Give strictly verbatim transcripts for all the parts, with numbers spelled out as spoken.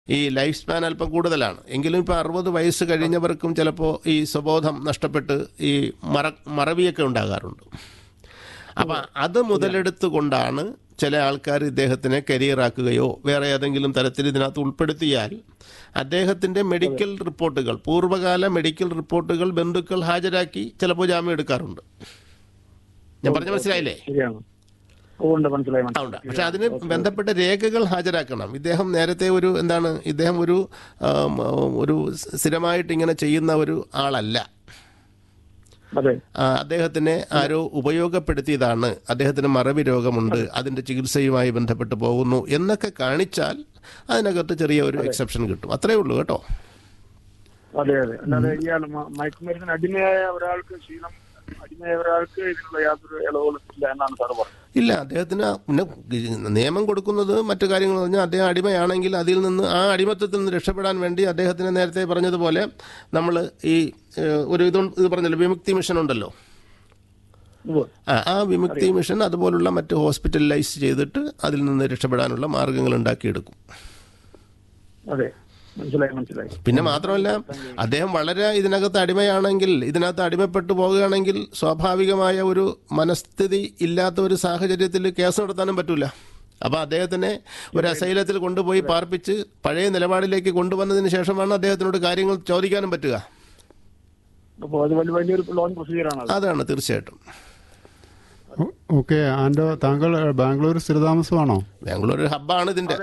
ഈ life span അല്പം കൂടുതലാണ്. എങ്കിലും ഇപ്പോൾ അറുപത് വയസ്സ് കഴിഞ്ഞവർക്കും ചിലപ്പോൾ ഈ സ്വബോധം നഷ്ടപ്പെട്ട് ഈ മറ മറവിയൊക്കെ ഉണ്ടാകാറുണ്ട്. അപ്പം അത് മുതലെടുത്തുകൊണ്ടാണ് ചില ആൾക്കാർ ഇദ്ദേഹത്തിനെ കരിയറാക്കുകയോ വേറെ ഏതെങ്കിലും തരത്തിൽ ഇതിനകത്ത് ഉൾപ്പെടുത്തിയാൽ അദ്ദേഹത്തിൻ്റെ മെഡിക്കൽ റിപ്പോർട്ടുകൾ, പൂർവ്വകാല മെഡിക്കൽ റിപ്പോർട്ടുകൾ ബന്ധുക്കൾ ഹാജരാക്കി ചിലപ്പോൾ ജാമ്യം എടുക്കാറുണ്ട്. ഞാൻ പറഞ്ഞ മനസ്സിലായില്ലേ? ഉണ്ട്, മനസ്സിലായി. ഉണ്ട്. പക്ഷെ അതിന് ബന്ധപ്പെട്ട രേഖകൾ ഹാജരാക്കണം. ഇദ്ദേഹം നേരത്തെ ഒരു എന്താണ് ഇദ്ദേഹം ഒരു ഒരു സ്ഥിരമായിട്ട് ഇങ്ങനെ ചെയ്യുന്ന ഒരു ആളല്ല. അദ്ദേഹത്തിനെ ആരോ ഉപയോഗപ്പെടുത്തിയതാണ്, അദ്ദേഹത്തിന് മറവി രോഗമുണ്ട്, അതിൻ്റെ ചികിത്സയുമായി ബന്ധപ്പെട്ട് പോകുന്നു എന്നൊക്കെ കാണിച്ചാൽ അതിനകത്ത് ചെറിയ ഒരു എക്സെപ്ഷൻ കിട്ടും. അത്രേ ഉള്ളൂ കേട്ടോ. അതെ അതെ അല്ലാതെ ഇയാൾ മയക്കുമരുന്നിന് അടിമയായ ഒരാൾക്ക് ശീലം അടിമയായ ഒരാൾക്ക് ഇതിനുള്ള യാതൊരു ഇളവുകളും ഇല്ല എന്നാണ് സാർ പറഞ്ഞത്. ഇല്ല, അദ്ദേഹത്തിന് പിന്നെ നിയമം കൊടുക്കുന്നത് മറ്റു കാര്യങ്ങൾ പറഞ്ഞാൽ അദ്ദേഹം അടിമയാണെങ്കിൽ അതിൽ നിന്ന് ആ അടിമത്തത്തിൽ നിന്ന് രക്ഷപ്പെടാൻ വേണ്ടി അദ്ദേഹത്തിന് നേരത്തെ പറഞ്ഞതുപോലെ നമ്മൾ ഈ ഒരു ഇത് ഇത് പറഞ്ഞല്ലോ വിമുക്തി മിഷൻ ഉണ്ടല്ലോ, ആ ആ വിമുക്തി മിഷൻ അതുപോലുള്ള മറ്റ് ഹോസ്പിറ്റലൈസ് ചെയ്തിട്ട് അതിൽ നിന്ന് രക്ഷപ്പെടാനുള്ള മാർഗങ്ങൾ ഉണ്ടാക്കിയെടുക്കും. അതെ, മനസ്സിലായി മനസ്സിലായി. പിന്നെ മാത്രമല്ല അദ്ദേഹം വളരെ ഇതിനകത്ത് അടിമയാണെങ്കിൽ, ഇതിനകത്ത് അടിമപ്പെട്ടു പോകുകയാണെങ്കിൽ സ്വാഭാവികമായ ഒരു മനസ്ഥിതി ഇല്ലാത്ത ഒരു സാഹചര്യത്തിൽ കേസ് നടത്താനും പറ്റൂല. അപ്പോൾ അദ്ദേഹത്തിനെ ഒരു അസൈലത്തിൽ കൊണ്ടുപോയി പാർപ്പിച്ച് പഴയ നിലപാടിലേക്ക് കൊണ്ടുവന്നതിന് ശേഷമാണ് അദ്ദേഹത്തിനോട് കാര്യങ്ങൾ ചോദിക്കാനും പറ്റുക. അതാണ് തീർച്ചയായിട്ടും. ഓക്കെ ആൻഡോ, താങ്കൾ ബാംഗ്ലൂർ സ്ഥിരതാമസമാണോ? ബാംഗ്ലൂർ ഹബ്ബാണ് ഇതിന്റെ.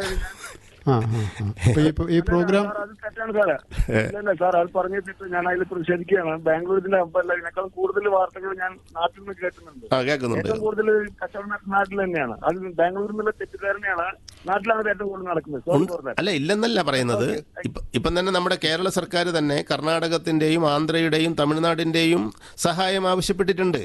ഈ പ്രോഗ്രാം തെറ്റാണ് സാറേ. ഇല്ല സാർ, അത് പറഞ്ഞിട്ട് ഞാൻ അതിൽ പ്രതിഷേധിക്കുകയാണ്. ബാംഗ്ലൂരിന്റെ ഹബ്ബല്ല, ഇതിനേക്കാളും കൂടുതൽ വാർത്തകൾ ഞാൻ നാട്ടിൽ നിന്ന് കേൾക്കുന്നുണ്ട്. ഏറ്റവും കൂടുതൽ കച്ചവടം നാട്ടിൽ തന്നെയാണ്. അത് ബാംഗ്ലൂരിൽ നിന്നുള്ള തെറ്റിദ്ധാരണയാണ്. നാട്ടിലാണ് ഏറ്റവും കൂടുതൽ നടക്കുന്നത്. അല്ല, ഇല്ലെന്നല്ല പറയുന്നത്. ഇപ്പം തന്നെ നമ്മുടെ കേരള സർക്കാർ തന്നെ കർണാടകത്തിന്റെയും ആന്ധ്രയുടെയും തമിഴ്നാടിന്റെയും സഹായം ആവശ്യപ്പെട്ടിട്ടുണ്ട്.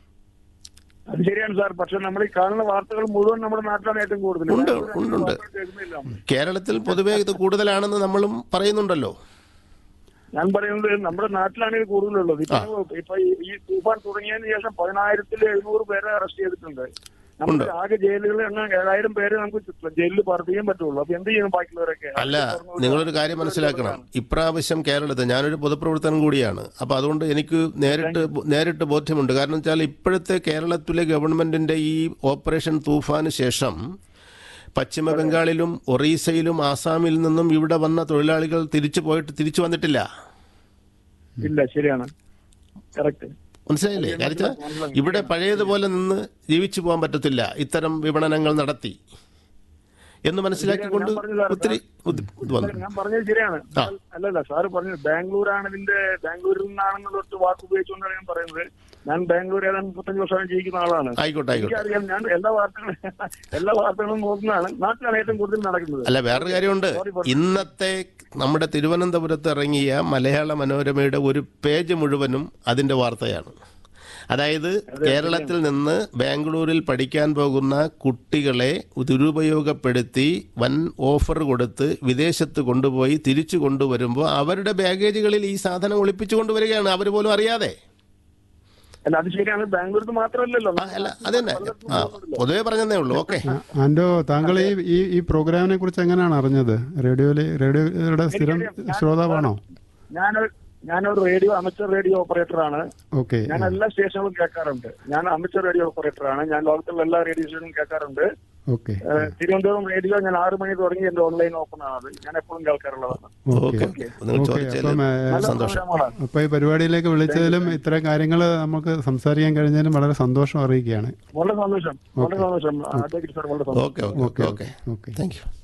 അത് ശരിയാണ് സാർ. പക്ഷെ നമ്മൾ ഈ കാണുന്ന വാർത്തകൾ മുഴുവൻ നമ്മുടെ നാട്ടിലാണ് ഏറ്റവും കൂടുതൽ. ഉണ്ട് ഉണ്ട് കേരളത്തിൽ പൊതുവെ ഇത് കൂടുതലാണെന്ന് നമ്മളും പറയുന്നുണ്ടല്ലോ. ഞാൻ പറയുന്നത് നമ്മുടെ നാട്ടിലാണ് ഇത് കൂടുതലുള്ളത്. ഇപ്പൊ ഇപ്പൊ ഈ തൂഫാൻ തുടങ്ങിയതിന് ശേഷം പതിനായിരത്തിൽ എഴുന്നൂറ് പേരെ അറസ്റ്റ് ചെയ്തിട്ടുണ്ട്. നമ്മുടെ ആകെ ജയിലുകളിൽ എണ്ണം ഏഴായിരം പേര് നമുക്ക് ജയിലിൽ പാർപ്പിക്കാൻ പറ്റുള്ളൂ. അപ്പൊ എന്ത് ചെയ്യണം ബാക്കിയുള്ളവരൊക്കെ? അല്ല, നിങ്ങളൊരു കാര്യം മനസ്സിലാക്കണം. ഇപ്രാവശ്യം കേരളത്തിൽ ഞാനൊരു പൊതുപ്രവർത്തനം കൂടിയാണ്. അപ്പൊ അതുകൊണ്ട് എനിക്ക് നേരിട്ട് നേരിട്ട് ബോധ്യമുണ്ട്. കാരണം വെച്ചാൽ ഇപ്പോഴത്തെ കേരളത്തിലെ ഗവൺമെന്റിന്റെ ഈ ഓപ്പറേഷൻ തൂഫാന് ശേഷം പശ്ചിമ ബംഗാളിലും ഒറീസയിലും ആസാമിൽ നിന്നും ഇവിടെ വന്ന തൊഴിലാളികൾ തിരിച്ചു പോയിട്ട് തിരിച്ചു വന്നിട്ടില്ല. ഇല്ല, ശരിയാണ്, കറക്റ്റ്. മനസ്സിലായില്ലേ? കാര്യം ഇവിടെ പഴയതുപോലെ നിന്ന് ജീവിച്ചു പോകാൻ പറ്റത്തില്ല ഇത്തരം വിപണനങ്ങൾ നടത്തി എന്ന് മനസ്സിലാക്കിക്കൊണ്ട് ഒത്തിരി ഞാൻ പറഞ്ഞത് ശരിയാണ്. അല്ലല്ല, സാറ് പറഞ്ഞു ബാംഗ്ലൂരാണ് ഇതിന്റെ, ബാംഗ്ലൂരിൽ നിന്നാണെന്നുള്ള വാക്ക് ഉപയോഗിച്ചുകൊണ്ടാണ് ഞാൻ പറയുന്നത്. ഞാൻ ബാംഗ്ലൂർ ഏതാണ്ട് മുപ്പത്തഞ്ച് വർഷം ജീവിക്കുന്ന ആളാണ്. ആയിക്കോട്ടെ ആയിക്കോട്ടെ എനിക്കറിയാം. ഞാൻ എല്ലാ വാർത്തകളും എല്ലാ വാർത്തകളും നോക്കുന്നതാണ്. നാട്ടിലാണ് ഏറ്റവും കൂടുതൽ നടക്കുന്നത്. അല്ല, വേറൊരു കാര്യമുണ്ട്. ഇന്നത്തെ നമ്മുടെ തിരുവനന്തപുരത്ത് ഇറങ്ങിയ മലയാള മനോരമയുടെ ഒരു പേജ് മുഴുവനും അതിന്റെ വാർത്തയാണ്. അതായത് കേരളത്തിൽ നിന്ന് ബാംഗ്ലൂരിൽ പഠിക്കാൻ പോകുന്ന കുട്ടികളെ ദുരുപയോഗപ്പെടുത്തി വൻ ഓഫർ കൊടുത്ത് വിദേശത്ത് കൊണ്ടുപോയി തിരിച്ചു കൊണ്ടുവരുമ്പോൾ അവരുടെ ബാഗേജുകളിൽ ഈ സാധനം ഒളിപ്പിച്ചു കൊണ്ടുവരികയാണ്, അവർ പോലും അറിയാതെ. അല്ല, അത് ശരിയാണ്. ബാംഗ്ലൂരിൽ മാത്രമല്ലല്ലോ. അല്ല, അത് തന്നെ പൊതുവെ പറഞ്ഞതേ ഉള്ളൂ. ഓക്കെ ആൻഡോ, താങ്കൾ ഈ ഈ പ്രോഗ്രാമിനെ കുറിച്ച് എങ്ങനെയാണ് അറിഞ്ഞത്? റേഡിയോയിലെ റേഡിയോയുടെ സ്ഥിരം ശ്രോതാവാണോ? ഞാൻ ഞാനൊരു റേഡിയോ അമച്ചർ റേഡിയോ ഓപ്പറേറ്ററാണ്. ഓക്കെ. ഞാൻ എല്ലാ സ്റ്റേഷനുകളും കേൾക്കാറുണ്ട്. ഞാൻ അമച്ചർ റേഡിയോ ഓപ്പറേറ്ററാണ്. ഞാൻ ലോകത്തുള്ള എല്ലാ റേഡിയോ സ്റ്റേഷനും കേൾക്കാറുണ്ട്. ഓക്കെ. തിരുവനന്തപുരം റേഡിയോ ഞാൻ ആറ് മണി തുടങ്ങി എന്റെ ഓൺലൈൻ ഓപ്പൺ ആണ്. ഞാൻ എപ്പോഴും കേൾക്കാറുള്ളതാണ്. അപ്പൊ ഈ പരിപാടിയിലേക്ക് വിളിച്ചതിലും ഇത്തരം കാര്യങ്ങൾ നമുക്ക് സംസാരിക്കാൻ കഴിഞ്ഞാലും വളരെ സന്തോഷം അറിയിക്കുകയാണ്. വളരെ സന്തോഷം, വളരെ സന്തോഷം. സാർ, വളരെ സന്തോഷം. Okay okay okay okay thank you.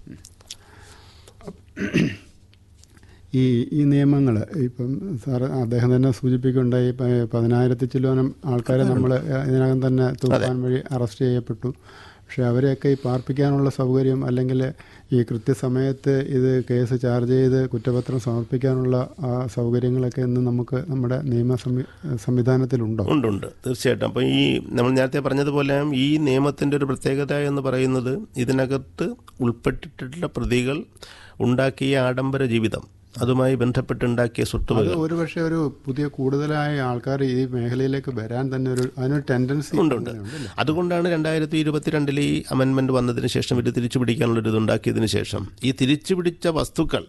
ഈ ഈ നിയമങ്ങൾ ഇപ്പം സാറ് അദ്ദേഹം തന്നെ സൂചിപ്പിക്കുകയുണ്ടായി. പതിനായിരത്തി ചില്ലോനം ആൾക്കാരെ നമ്മൾ ഇതിനകം തന്നെ തൂഫാൻ വഴി അറസ്റ്റ് ചെയ്യപ്പെട്ടു. പക്ഷേ അവരെയൊക്കെ ഈ പാർപ്പിക്കാനുള്ള സൗകര്യം അല്ലെങ്കിൽ ഈ കൃത്യസമയത്ത് ഇത് കേസ് ചാർജ് ചെയ്ത് കുറ്റപത്രം സമർപ്പിക്കാനുള്ള ആ സൗകര്യങ്ങളൊക്കെ ഇന്ന് നമുക്ക് നമ്മുടെ നിയമ സംവിധാനത്തിലുണ്ടോ? ഉണ്ടുണ്ട്, തീർച്ചയായിട്ടും. അപ്പോൾ ഈ നമ്മൾ നേരത്തെ പറഞ്ഞതുപോലെ ഈ നിയമത്തിൻ്റെ ഒരു പ്രത്യേകത എന്ന് പറയുന്നത് ഇതിനകത്ത് ഉൾപ്പെട്ടിട്ടുള്ള പ്രതികൾ ഉണ്ടാക്കിയ ആഡംബര ജീവിതം, അതുമായി ബന്ധപ്പെട്ടുണ്ടാക്കിയ സ്വത്തുവകൾ, ഒരുപക്ഷെ ഒരു പുതിയ കൂടുതലായ ആൾക്കാർ ഈ മേഖലയിലേക്ക് വരാൻ തന്നെ ഒരു അതിനൊരു ടെൻഡൻസി ഉണ്ട്. അതുകൊണ്ടാണ് രണ്ടായിരത്തി ഇരുപത്തിരണ്ടിൽ ഈ അമെൻമെന്റ് വന്നതിന് ശേഷം ഇത് തിരിച്ചുപിടിക്കാനുള്ളൊരു ഇതുണ്ടാക്കിയതിന് ശേഷം ഈ തിരിച്ചുപിടിച്ച വസ്തുക്കൾ